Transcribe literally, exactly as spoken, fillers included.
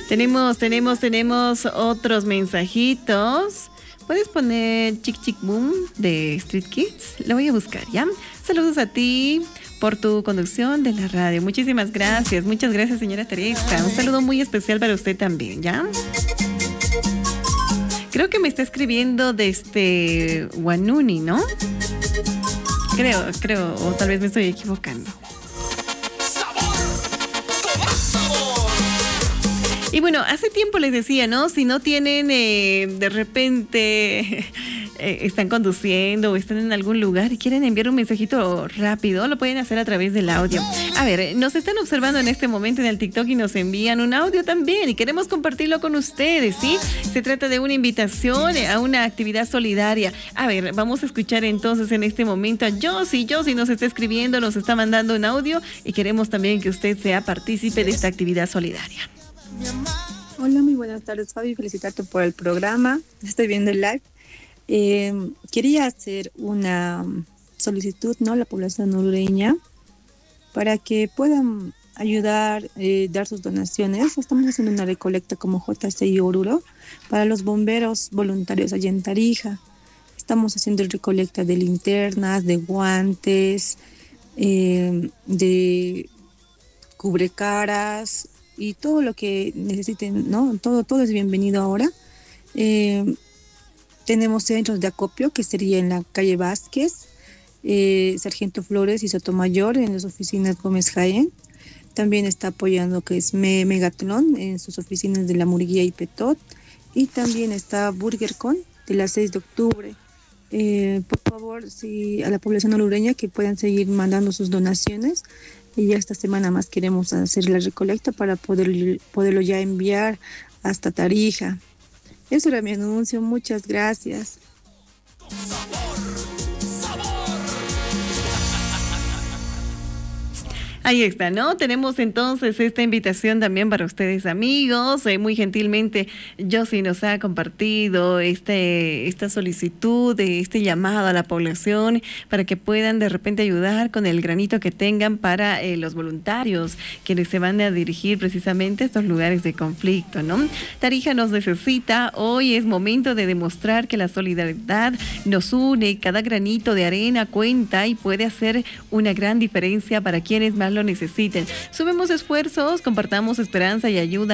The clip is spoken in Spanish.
Tenemos, tenemos, tenemos otros mensajitos. ¿Puedes poner Chic Chic Boom de Street Kids? Lo voy a buscar, ¿ya? Saludos a ti por tu conducción de la radio. Muchísimas gracias. Muchas gracias, señora Teresa. Un saludo muy especial para usted también, ¿ya? Creo que me está escribiendo desde Guanuni, ¿no? Creo, creo, o tal vez me estoy equivocando. Y bueno, hace tiempo les decía, ¿no? Si no tienen eh, de repente, eh, están conduciendo o están en algún lugar y quieren enviar un mensajito rápido, lo pueden hacer a través del audio. A ver, nos están observando en este momento en el TikTok y nos envían un audio también y queremos compartirlo con ustedes, ¿sí? Se trata de una invitación a una actividad solidaria. A ver, vamos a escuchar entonces en este momento a Josie. Josie nos está escribiendo, nos está mandando un audio y queremos también que usted sea partícipe de esta actividad solidaria. Hola, muy buenas tardes, Fabi. Felicitarte por el programa. Estoy viendo el live. Eh, quería hacer una solicitud, ¿no?, a la población hondureña para que puedan ayudar, eh, dar sus donaciones. Estamos haciendo una recolecta como J C I Oruro para los bomberos voluntarios allá en Tarija. Estamos haciendo recolecta de linternas, de guantes, eh, de cubrecaras y todo lo que necesiten, ¿no? Todo, todo es bienvenido ahora. Eh, tenemos centros de acopio que sería en la calle Vázquez, eh, Sargento Flores y Sotomayor, en las oficinas Gómez Jaén. También está apoyando que es Me Megatlón en sus oficinas de La Murguía y Petot. Y también está Burger Con de la seis de octubre. Eh, por favor, si a la población hondureña que puedan seguir mandando sus donaciones. Y ya esta semana más queremos hacer la recolecta para poder, poderlo ya enviar hasta Tarija. Eso era mi anuncio. Muchas gracias. Ahí está, ¿no? Tenemos entonces esta invitación también para ustedes, amigos. Eh, muy gentilmente, Josie nos ha compartido este, esta solicitud, de este llamado a la población para que puedan de repente ayudar con el granito que tengan para eh, los voluntarios, quienes se van a dirigir precisamente a estos lugares de conflicto, ¿no? Tarija nos necesita. Hoy es momento de demostrar que la solidaridad nos une. Cada granito de arena cuenta y puede hacer una gran diferencia para quienes más lo necesiten. Sumemos esfuerzos, compartamos esperanza y ayuda